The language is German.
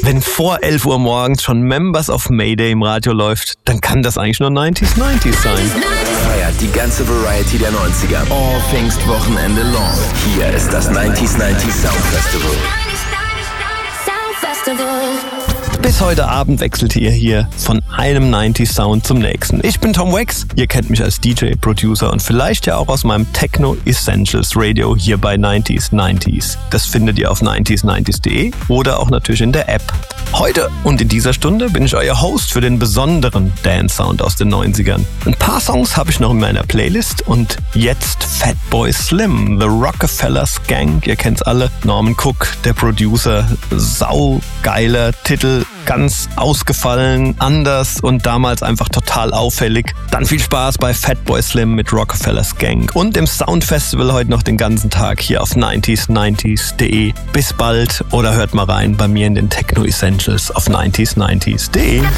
Wenn vor 11 Uhr morgens schon Members of Mayday im Radio läuft, dann kann das eigentlich nur 90s sein. Feiert die ganze Variety der 90er. All Pfingstwochenende long. Hier ist das 90s Sound Festival. Bis heute Abend wechselt ihr hier von einem 90s Sound zum nächsten. Ich bin Tom Wax, ihr kennt mich als DJ, Producer und vielleicht ja auch aus meinem Techno Essentials Radio hier bei 90s. Das findet ihr auf 90s90s.de oder auch natürlich in der App. Heute und in dieser Stunde bin ich euer Host für den besonderen Dance-Sound aus den 90ern. Ein paar Songs habe ich noch in meiner Playlist und jetzt Fatboy Slim, The Rockefellers Gang, ihr kennt's alle. Norman Cook, der Producer, saugeiler Titel, ganz ausgefallen, anders und damals einfach total auffällig. Dann viel Spaß bei Fatboy Slim mit Rockefellers Gang und im Soundfestival heute noch den ganzen Tag hier auf 90s90s.de. Bis bald oder hört mal rein bei mir in den Techno Essentials auf 90s90s.de.